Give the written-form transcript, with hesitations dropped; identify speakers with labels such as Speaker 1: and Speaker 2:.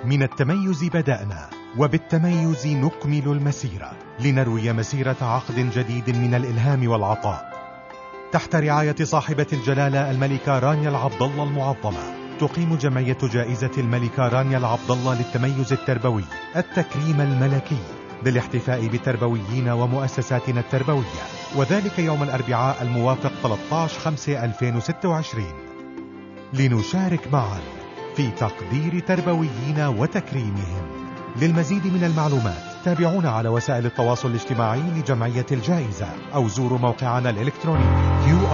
Speaker 1: من التميز بدأنا، وبالتميز نكمل المسيرة، لنروي مسيرة عقد جديد من الإلهام والعطاء. تحت رعاية صاحبة الجلالة الملكة رانيا العبدالله المعظمة، تقيم جمعية جائزة الملكة رانيا العبدالله للتميز التربوي التكريم الملكي بالاحتفاء بالتربويين ومؤسساتنا التربوية، وذلك يوم الأربعاء الموافق 13/5/2026، لنشارك معا في تقدير تربويين وتكريمهم. للمزيد من المعلومات تابعونا على وسائل التواصل الاجتماعي لجمعية الجائزة أو زوروا موقعنا الإلكتروني